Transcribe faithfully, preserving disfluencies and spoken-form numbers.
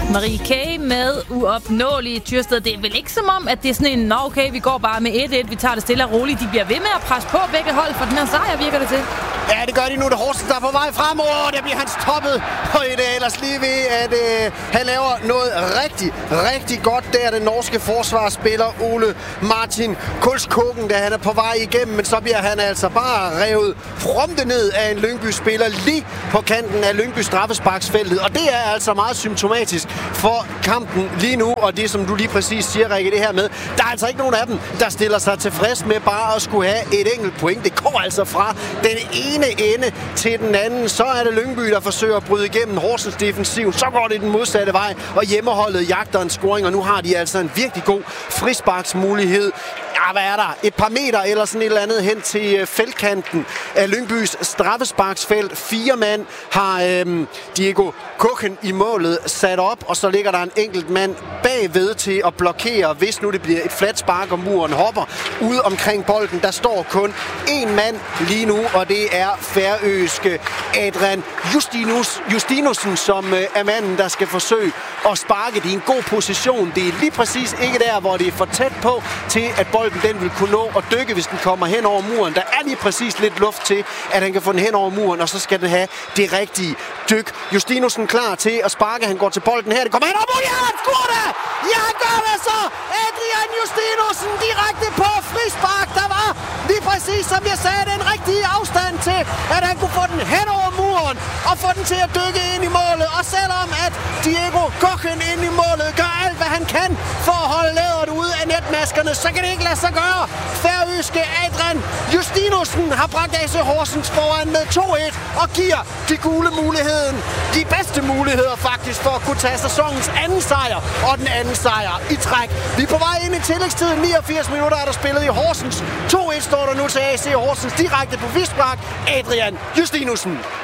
Marie K. med Uopnåelige Tyrsted. Det er vel ikke som om, at det er sådan en, nå okay, vi går bare med et et, vi tager det stille og roligt. De bliver ved med at presse på begge hold, for den her sejr virker det til. Ja, det gør de nu. Det er Horsens, der er på vej fremover. Der bliver hans toppet. Og det er ellers lige ved, at øh, han laver noget rigtig, rigtig godt. Der er den norske forsvarsspiller Ole Martin Kulskogen, da han er på vej igennem. Men så bliver han altså bare revet prompte ned af en Lyngby-spiller lige på kanten af Lyngby straffesparksfeltet. Og det er altså meget symptomatisk for kampen lige nu. Og det, som du lige præcis siger, Rikke, det her med, der er altså ikke nogen af dem, der stiller sig tilfreds med bare at skulle have et enkelt point. Det går altså fra den ene ende til den anden. Så er det Lyngby, der forsøger at bryde igennem Horsens defensiv. Så går det den modsatte vej, og hjemmeholdet jagter en scoring, og nu har de altså en virkelig god frisparksmulighed. Ja, hvad er der? Et par meter eller sådan et eller andet hen til feltkanten af Lyngbys straffesparksfelt. Fire mand har øhm, Diego Kochen i målet sat op, og så ligger der en enkelt mand bagved til at blokere, hvis nu det bliver et fladt spark, og muren hopper ude omkring bolden. Der står kun én mand lige nu, og det er færøske Adrian Justinus, Justinussen, som øh, er manden, der skal forsøge at sparke. Det er en god position. Det er lige præcis ikke der, hvor det er for tæt på til, at bolden den vil kunne nå at dykke, hvis den kommer hen over muren. Der er lige præcis lidt luft til, at han kan få den hen over muren, og så skal den have det rigtige dyk. Justinussen klar til at sparke. Han går til bolden her. Det kommer hen over muren. Ja, han scorer det! Ja, han gør det så! Adrian Justinussen direkte på frispark. Der var lige præcis, som jeg sagde, den rigtige afstand til, at han kunne få den hen over muren og få den til at dykke ind i målet. Og selvom at Diego Kochen ind i målet gør alt, hvad han kan for at holde læderet ude af netmaskerne, så kan det ikke lade sig gøre. Færøske Adrian Justinussen har bragt A C Horsens foran med to et og giver de gule muligheden, de bedste muligheder faktisk, for at kunne tage sæsonens anden sejr og den anden sejr i træk. Vi er på vej ind i tillægstiden. niogfirs minutter er der spillet i Horsens. to et står der nu til A C Horsens direkte på frispark. Adrian Justinussen.